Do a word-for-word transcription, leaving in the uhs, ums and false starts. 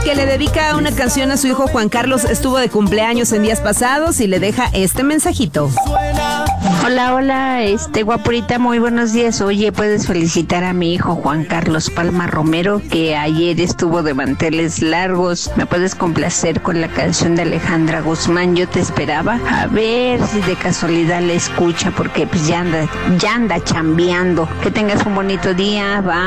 que le dedica una canción a su hijo Juan Carlos. Estuvo de cumpleaños en días pasados y le deja este mensajito. Hola, hola, este guapurita, muy buenos días. Oye, puedes felicitar a mi hijo Juan Carlos Palma Romero, que ayer estuvo de manteles largos. Me puedes complacer con la canción de Alejandra Guzmán, Yo te esperaba. A ver si de casualidad la escucha, porque pues ya anda, ya anda chambeando. Que tengas un bonito día, va.